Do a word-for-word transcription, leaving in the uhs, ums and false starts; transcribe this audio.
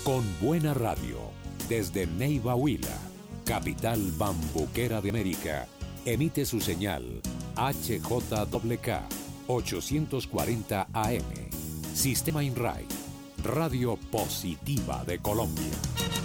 Con buena radio, desde Neiva Huila, capital bambuquera de América, emite su señal H J K K ochocientos cuarenta A M. Sistema INRAI, Radio Positiva de Colombia.